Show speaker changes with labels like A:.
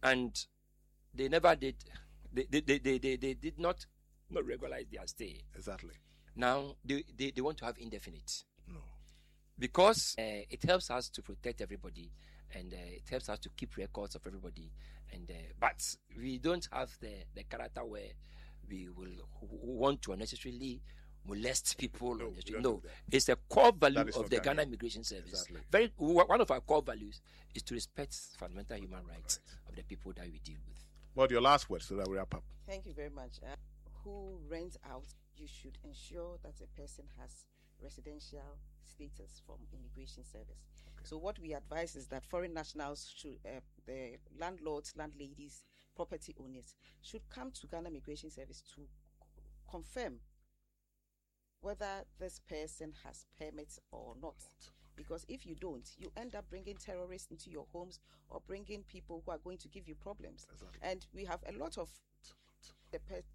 A: and they never did. They did not regularize their stay.
B: Exactly.
A: Now they want to have indefinite.
B: No.
A: Because it helps us to protect everybody, and it helps us to keep records of everybody, and but we don't have the character where we will want to unnecessarily molest people. No, it's a core value of the Ghana Immigration Service. Exactly. One of our core values is to respect fundamental human rights of the people that we deal with.
B: Well, your last word so that we wrap up.
C: Thank you very much. Who rents out, you should ensure that a person has residential status from Immigration Service. Okay. So what we advise is that foreign nationals should, the landlords, landladies, property owners should come to Ghana Immigration Service to confirm whether this person has permits or not. Because if you don't, you end up bringing terrorists into your homes or bringing people who are going to give you problems. Exactly. And we have a lot of